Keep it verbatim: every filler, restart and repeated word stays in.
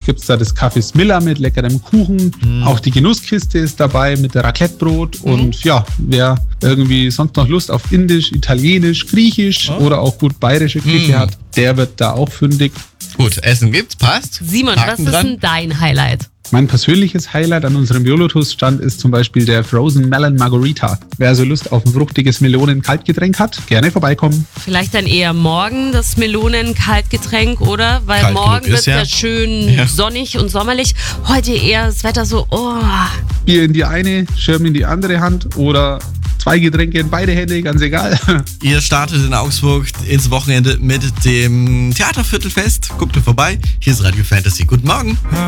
gibt es da das Café Smilla mit leckerem Kuchen. Mhm. Auch die Genusskiste ist dabei mit Raclettebrot. Mhm. Und ja, wer irgendwie sonst noch Lust auf Indisch, Italienisch, Griechisch oh. oder auch gut bayerische Küche mhm. hat, der wird da auch fündig. Gut, Essen gibt's, passt. Simon, Haken was ist dran. denn dein Highlight? Mein persönliches Highlight an unserem Jolotus-Stand ist zum Beispiel der Frozen Melon Margarita. Wer also Lust auf ein fruchtiges Melonen-Kaltgetränk hat, gerne vorbeikommen. Vielleicht dann eher morgen das Melonen-Kaltgetränk, oder? Weil Kalt morgen wird es ja. ja schön ja. sonnig und sommerlich. Heute eher das Wetter so, oh. Bier in die eine, Schirm in die andere Hand oder zwei Getränke in beide Hände, ganz egal. Ihr startet in Augsburg ins Wochenende mit dem Theaterviertelfest. Guckt ihr vorbei. Hier ist Radio Fantasy. Guten Morgen.